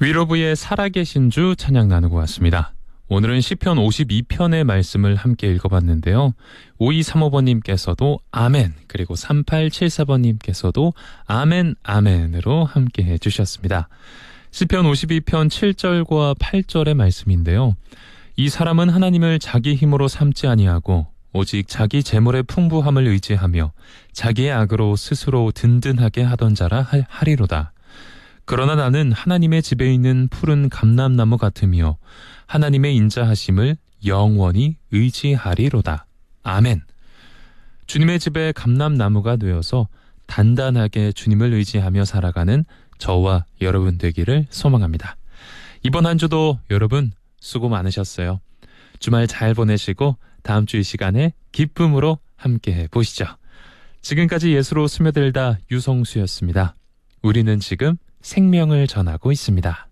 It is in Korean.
위로부의 살아계신 주 찬양 나누고 왔습니다. 오늘은 시편 52편의 말씀을 함께 읽어봤는데요. 5235번님께서도 아멘, 그리고 3874번님께서도 아멘, 아멘으로 함께 해주셨습니다. 시편 52편 7절과 8절의 말씀인데요. 이 사람은 하나님을 자기 힘으로 삼지 아니하고 오직 자기 재물의 풍부함을 의지하며 자기의 악으로 스스로 든든하게 하던 자라 하리로다. 그러나 나는 하나님의 집에 있는 푸른 감람나무 같으며 하나님의 인자하심을 영원히 의지하리로다. 아멘. 주님의 집에 감람나무가 되어서 단단하게 주님을 의지하며 살아가는 저와 여러분 되기를 소망합니다. 이번 한 주도 여러분 수고 많으셨어요. 주말 잘 보내시고 다음 주 이 시간에 기쁨으로 함께 보시죠. 지금까지 예수로 스며들다 유성수였습니다. 우리는 지금 생명을 전하고 있습니다.